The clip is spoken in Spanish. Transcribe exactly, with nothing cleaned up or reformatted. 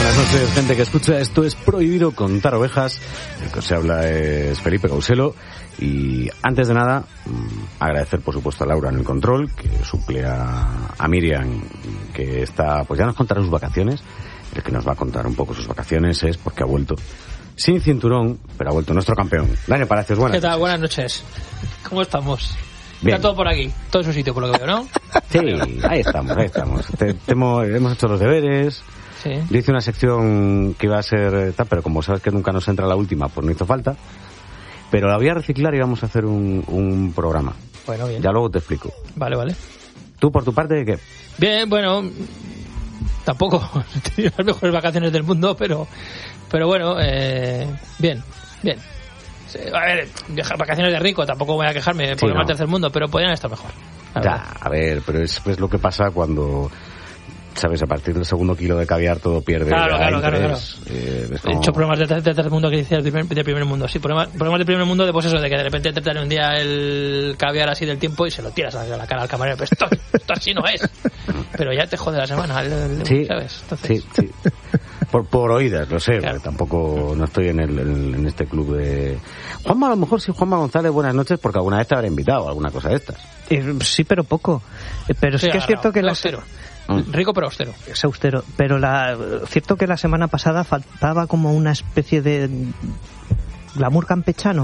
Buenas noches, gente que escucha. Esto es Prohibido Contar Ovejas. El que os habla es Felipe Causelo. Y antes de nada, agradecer por supuesto a Laura en el control, que suple a, a Miriam, que está, pues ya nos contará sus vacaciones. El que nos va a contar un poco sus vacaciones es porque ha vuelto sin cinturón, pero ha vuelto nuestro campeón. Daniel Palacios, buenas ¿Qué tal? noches. Buenas noches. ¿Cómo estamos? Bien. Está todo por aquí, todo en su sitio, por lo que veo, ¿no? Sí, ahí estamos, ahí estamos. Te, te hemos, hemos hecho los deberes. Sí. Yo hice una sección que iba a ser tal, pero como sabes que nunca nos entra la última, pues no hizo falta. Pero la voy a reciclar y vamos a hacer un, un programa. Bueno, bien. Ya luego te explico. Vale, vale. ¿Tú por tu parte qué? Bien, bueno, tampoco he tenido las mejores vacaciones del mundo, pero pero bueno, eh, bien, bien. A ver, viajar vacaciones de rico, tampoco voy a quejarme por Sí, el no. tercer mundo, pero podrían estar mejor. la Ya, verdad. a ver, pero es, es lo que pasa cuando, sabes, a partir del segundo kilo de caviar todo pierde. Claro, ya claro, claro, interés. Eh, es He como- hecho problemas de, ter- de tercer mundo que decías de primer, de primer mundo. Sí, problemas, problemas de primer mundo de pues eso, de que de repente te traen un día el caviar así del tiempo y se lo tiras a la cara al camarero. Pero esto, esto así no es. Pero ya te jode la semana, el- el- Sí, ¿sabes? Entonces, sí, sí. Por, por oídas, lo sé, Claro. porque tampoco no estoy en, el, en, en este club de... Juanma, a lo mejor sí, Juanma González, buenas noches, porque alguna vez te habrá invitado a alguna cosa de estas. Eh, sí, pero poco. Eh, Pero sí, Sí, que es cierto que la austero. Mm. Rico pero austero. es austero. Pero la cierto que la semana pasada faltaba como una especie de glamour campechano.